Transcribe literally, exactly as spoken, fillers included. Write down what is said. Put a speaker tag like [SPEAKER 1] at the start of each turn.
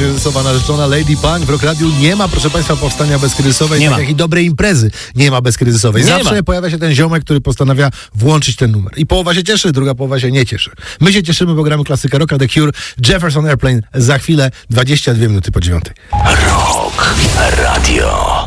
[SPEAKER 1] kryzysowa narzeczona Lady Punk. W Rock Radiu nie ma, proszę Państwa, powstania bezkryzysowej,
[SPEAKER 2] Nie
[SPEAKER 1] tak
[SPEAKER 2] ma.
[SPEAKER 1] jak i dobrej imprezy nie ma bezkryzysowej.
[SPEAKER 2] Nie
[SPEAKER 1] Zawsze
[SPEAKER 2] ma.
[SPEAKER 1] pojawia się ten ziomek, który postanawia włączyć ten numer. I połowa się cieszy, druga połowa się nie cieszy. My się cieszymy, bo gramy klasykę rocka, The Cure, Jefferson Airplane za chwilę, dwadzieścia dwie minuty po dziewiątej.
[SPEAKER 3] Rock Radio.